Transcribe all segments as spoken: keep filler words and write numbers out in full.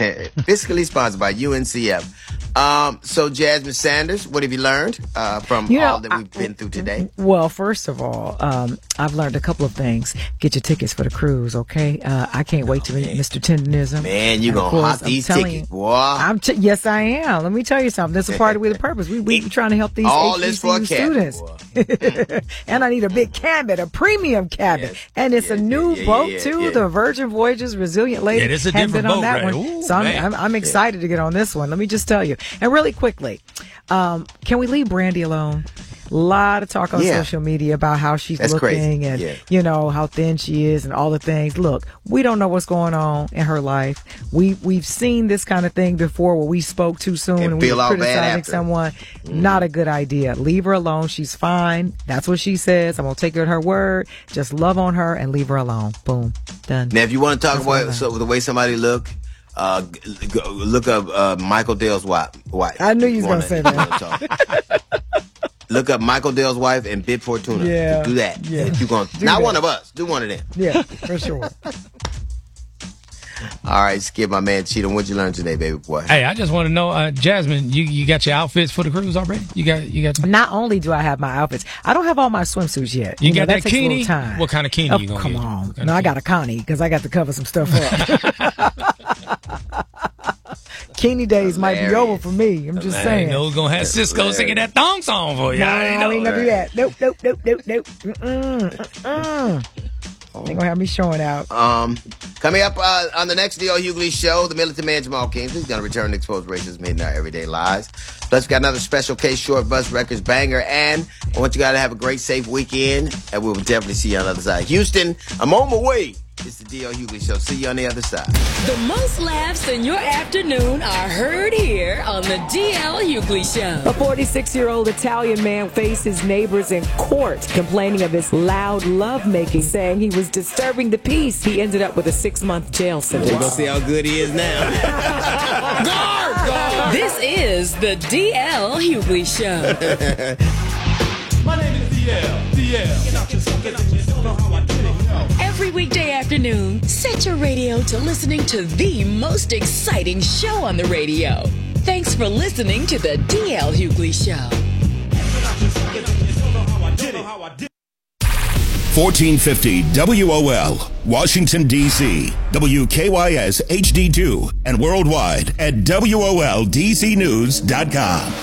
Fiscally sponsored by U N C F. Um, so, Jasmine Sanders, what have you learned uh, from you know, all that we've I, been through today? Well, first of all, um, I've learned a couple of things. Get your tickets for the cruise, okay? Uh, I can't wait to meet Mister Tenderism. Man, you're going to hop these tickets, you, boy. I'm t- yes, I am. Let me tell you something. This is a party with a purpose. We, we, we're trying to help these all H B C U students. And I need a big cabin, a premium cabin. Yes, and it's yes, a new yeah, boat, yeah, too, yeah. the Virgin Voyages Resilient Lady. Yeah, it's a different been boat, on that right? one. Ooh, so I'm, I'm, I'm excited yeah. to get on this one. Let me just tell you. And really quickly, um, can we leave Brandy alone? A lot of talk on yeah. social media about how she's That's looking crazy. and, yeah. you know, how thin she is and all the things. Look, we don't know what's going on in her life. We, we've seen this kind of thing before where we spoke too soon and, and we were criticizing someone. Mm. Not a good idea. Leave her alone. She's fine. That's what she says. I'm going to take her at her word. Just love on her and leave her alone. Boom. Done. Now, if you want to talk That's about so, the way somebody look, uh, go, look up uh, Michael Dale's wife. I knew you was going to say that. Look up Michael Dale's wife and Bib Fortuna. Yeah. Do that. Yeah. If you gonna, Do not that. one of us. Do one of them. Yeah, for sure. All right, Skip, my man Cheetah. What'd you learn today, baby boy? Hey, I just want to know, uh, Jasmine, you, you got your outfits for the cruise already? You got you got. Not only do I have my outfits, I don't have all my swimsuits yet. You, you got know, that, that bikini? Time. What kind of bikini oh, you gonna come get? Come on. No, bikini? I got a Connie because I got to cover some stuff up. Bikini days might be over for me. I'm just I saying. I know we're going to have Cisco singing that thong song for you. No, I ain't know we ain't going to do that. Nope, nope, nope, nope, nope. Mm-mm, mm-mm. They going to have me showing out. Um, coming up uh, on the next D L Hughley show, the militant man Jamal Kingsley is going to return to expose racism in our everyday lives. Plus, we got another special case, Short Bus Records banger. And I want you guys to have a great, safe weekend. And we'll definitely see you on the other side. Houston, I'm on my way. It's the D L Hughley Show. See you on the other side. The most laughs in your afternoon are heard here on the D L Hughley Show. A forty-six-year-old Italian man faced his neighbors in court, complaining of his loud lovemaking, saying he was disturbing the peace. He ended up with a six-month jail sentence. We're going to see how good he is now. Guard, guard. This is the D L Hughley Show. My name is D L. D L. Every weekday afternoon, set your radio to listening to the most exciting show on the radio. Thanks for listening to the D L Hughley Show. fourteen fifty W O L, Washington, D C, W K Y S H D two, and worldwide at W O L D C news dot com.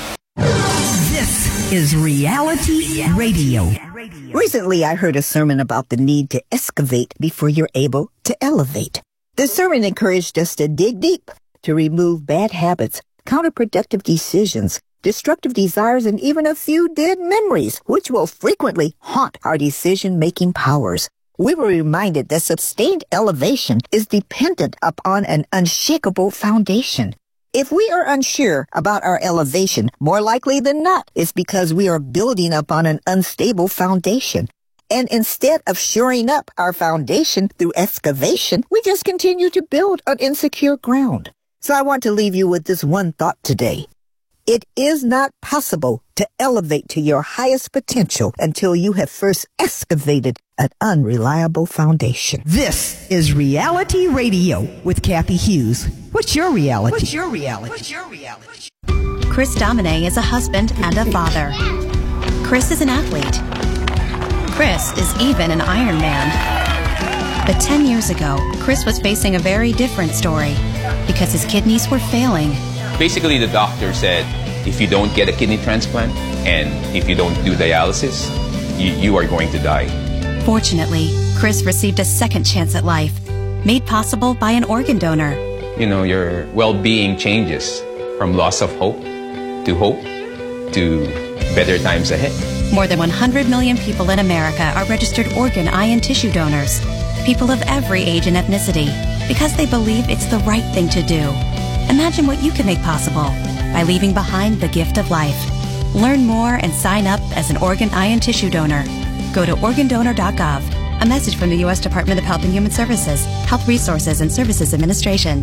This is Reality Radio. Recently, I heard a sermon about the need to excavate before you're able to elevate. The sermon encouraged us to dig deep, to remove bad habits, counterproductive decisions, destructive desires, and even a few dead memories, which will frequently haunt our decision-making powers. We were reminded that sustained elevation is dependent upon an unshakable foundation. If we are unsure about our elevation, more likely than not, it's because we are building upon an unstable foundation. And instead of shoring up our foundation through excavation, we just continue to build on insecure ground. So I want to leave you with this one thought today. It is not possible to elevate to your highest potential until you have first excavated an unreliable foundation. This is Reality Radio with Kathy Hughes. What's your reality? What's your reality? What's your reality? Chris Domine is a husband and a father. Chris is an athlete. Chris is even an Iron Man. But ten years ago, Chris was facing a very different story because his kidneys were failing. Basically, the doctor said, if you don't get a kidney transplant and if you don't do dialysis, you, you are going to die. Fortunately, Chris received a second chance at life, made possible by an organ donor. You know, your well-being changes from loss of hope to hope to better times ahead. More than one hundred million people in America are registered organ, eye, and tissue donors. People of every age and ethnicity, because they believe it's the right thing to do. Imagine what you can make possible by leaving behind the gift of life. Learn more and sign up as an organ, eye, and tissue donor. Go to organ donor dot gov. A message from the U S Department of Health and Human Services, Health Resources and Services Administration.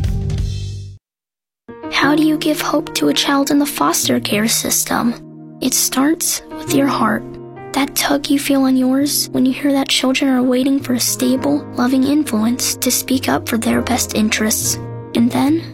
How do you give hope to a child in the foster care system? It starts with your heart. That tug you feel on yours when you hear that children are waiting for a stable, loving influence to speak up for their best interests. And then